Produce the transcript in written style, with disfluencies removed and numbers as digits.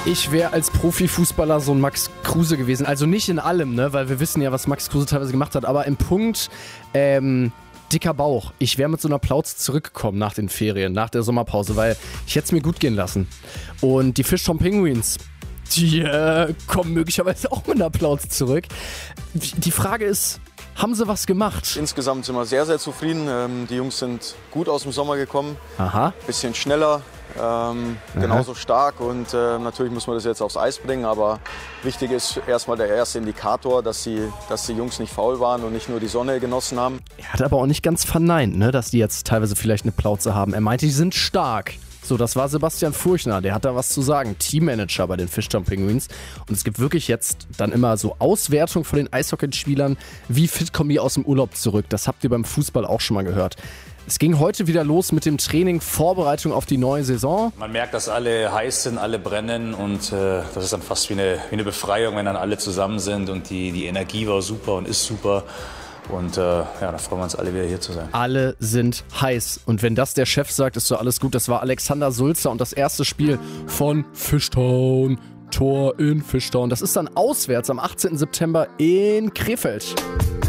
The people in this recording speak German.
Ich wäre als Profifußballer so ein Max Kruse gewesen. Also nicht in allem, ne? Weil wir wissen ja, was Max Kruse teilweise gemacht hat. Aber im Punkt dicker Bauch. Ich wäre mit so einer Plauze zurückgekommen nach den Ferien, nach der Sommerpause, weil ich hätte es mir gut gehen lassen. Und die Fishtown Penguins, die kommen möglicherweise auch mit einer Plauze zurück. Die Frage ist, haben sie was gemacht? Insgesamt sind wir sehr, sehr zufrieden. Die Jungs sind gut aus dem Sommer gekommen. Aha. Bisschen schneller, genauso stark und natürlich muss man das jetzt aufs Eis bringen, aber wichtig ist erstmal der erste Indikator, dass die Jungs nicht faul waren und nicht nur die Sonne genossen haben. Er hat aber auch nicht ganz verneint, ne, dass die jetzt teilweise vielleicht eine Plauze haben. Er meinte, die sind stark. So, das war Sebastian Furchner, der hat da was zu sagen, Teammanager bei den Fishtown Penguins. Und es gibt wirklich jetzt dann immer so Auswertung von den Eishockeyspielern, wie fit kommen die aus dem Urlaub zurück. Das habt ihr beim Fußball auch schon mal gehört. Es ging heute wieder los mit dem Training, Vorbereitung auf die neue Saison. Man merkt, dass alle heiß sind, alle brennen und das ist dann fast wie eine Befreiung, wenn dann alle zusammen sind und die Energie war super und ist super. Und da freuen wir uns alle wieder hier zu sein. Alle sind heiß. Und wenn das der Chef sagt, ist so alles gut. Das war Alexander Sulzer und das erste Spiel von Fishtown. Tor in Fishtown. Das ist dann auswärts am 18. September in Krefeld.